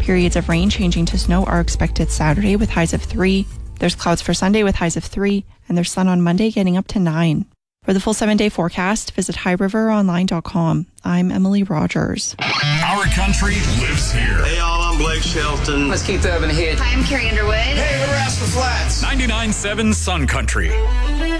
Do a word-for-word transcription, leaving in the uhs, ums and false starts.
Periods of rain changing to snow are expected Saturday with highs of three. There's clouds for Sunday with highs of three, and there's sun on Monday getting up to nine. For the full seven-day forecast, visit high river online dot com. I'm Emily Rogers. Our country lives here. Hey, y'all, I'm Blake Shelton. Let's keep the urban hit. Hi, I'm Carrie Underwood. Hey, we're Rascal Flats. ninety-nine point seven Sun Country.